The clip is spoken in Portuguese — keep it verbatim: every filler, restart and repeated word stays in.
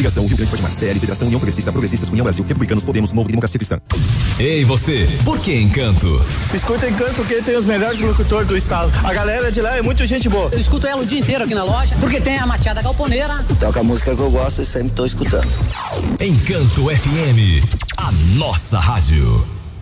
Coligação Rio Grande Pode Mais, P L, Federação União Progressista, Progressistas, União Brasil, Republicanos, Podemos, Novo e Democracia Cristã. Ei, você, por que Encanto? Escuta Encanto porque tem os melhores locutores do estado. A galera de lá é muito gente boa. Eu escuto ela o dia inteiro aqui na loja, porque tem a Machada Galponeira. Toca a música que eu gosto e sempre tô escutando. Encanto F M, a nossa rádio.